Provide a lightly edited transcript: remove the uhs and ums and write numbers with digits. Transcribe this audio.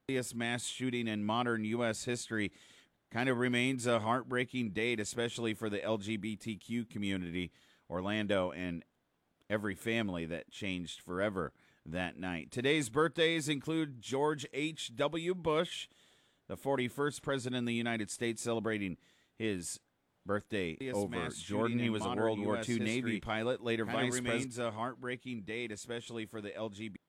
Mass shooting in modern U.S. history kind of remains a heartbreaking date, especially for the LGBTQ community. Orlando and every family that changed forever that night. Today's birthdays include George H.W. Bush, the 41st president of the United States, celebrating his birthday over Jordan. He was a World War II Navy pilot, later vice president. Remains a heartbreaking date, especially for the LGBT.